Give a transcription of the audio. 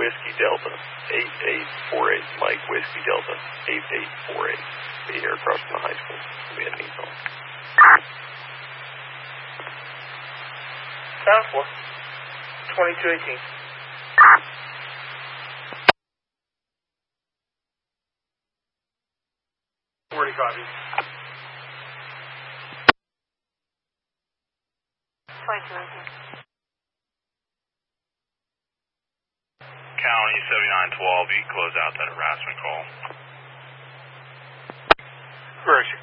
Whiskey Delta, 8848, Mike Whiskey Delta, 8848. Be here across from the high school. We had needs on. Sound 4, 2218. Where copy? 2218. County 7912, you can close out that harassment call. Correction,